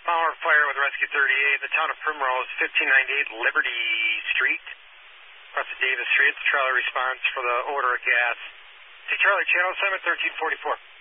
Power fire with Rescue 38 in the town of Primrose, 1598 Liberty Street. Across the Davis Street, the trailer response for the odor of gas. See Charlie, channel assignment 1344.